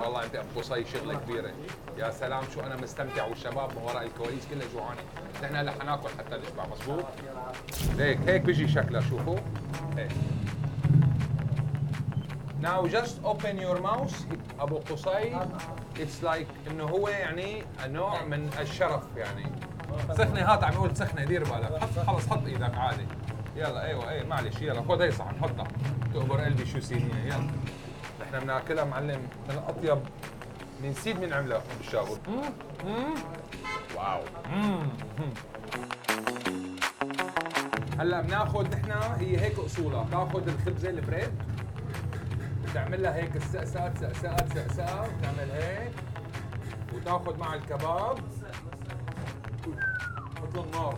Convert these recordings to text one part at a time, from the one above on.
والله انت ابو قصي شغله كبيره. يا سلام شو انا مستمتع والشباب من وراء الكواليس كلها جوعانه. نحن هلا حناكل حتى نشبع مزبوط. هيك بيجي شكلها شوفوا هيك. Now just open your mouth ابو قصي. It's like انه هو يعني نوع من الشرف يعني. سخنه هات عم يقول سخنه دير بالك. خلص حط ايدك عادي. يلا ايوه معلش يلا خذ هي صحن حطها. تقبر قلبي شو سينيه يلا. نحن بناكلها معلم من اطيب من سيد من عملها بالشاغل. واو. هلا بناخذ نحن هي هيك اصولها، بتاخذ الخبزه البريد بتعمل لها هيك السقسات سقسات وتعمل هيك وتاخذ مع الكباب مثل النار.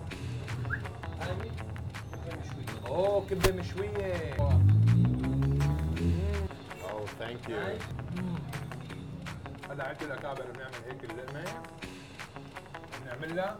اوه كبده مشويه. اوه ثانك يو. هلا عيلة الأكابر بنعمل هيك اللقمة بنعملها.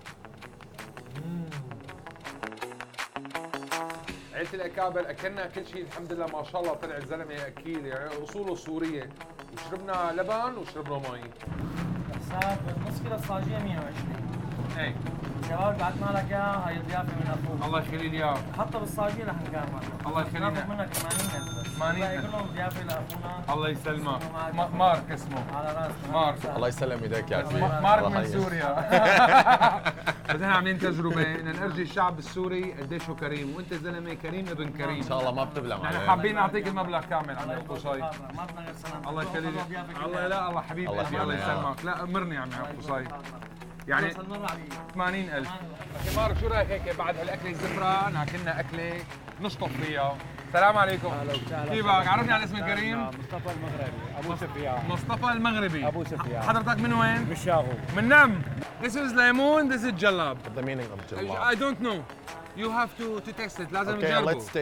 عيلة الأكابر أكلنا كل شيء الحمد لله ما شاء الله طلع الزلمة أكيل يعني أصوله سورية وشربنا لبن وشربنا مي. حساب نص كيلو الصاجية 120. ايه شباب بعتنا لك اياها هي ضيافة من اخوك. الله يخلي لي اياه. حطها بالصاجية رح نكرمك. الله يخلي لنا. ناخذ منك 80 بس. 80 يقول لهم ضيافة لاخونا. الله يسلمك. مارك اسمه. على راسنا. مارك. الله يسلم ايديك يا كبير. مارك من سوريا. بس احنا عاملين تجربة بدنا نرجي الشعب السوري قديش هو كريم وانت زلمة كريم ابن كريم. ان شاء الله ما بتبلع معنا. نحن حابين نعطيك المبلغ كامل عم قصي. ما بدنا غير سلام. الله يخلي لي. الله لا الله حبيبي الله يسلمك. لا امرني عمي قصي. يعني 80,000. اخي مارك شو رايك هيك بعد هالاكله الزفره ناكلنا اكله نشطف فيها. السلام عليكم. كيفك؟ عرفني على اسم الكريم. مصطفى المغربي ابو سفيان. مصطفى المغربي. ابو سفيان. حضرتك من وين؟ من الشاغو. من نم. This is lemon, this is جلاب. The meaning of Jalab. I don't know. You have to taste it. لازم Okay, تجربه. let's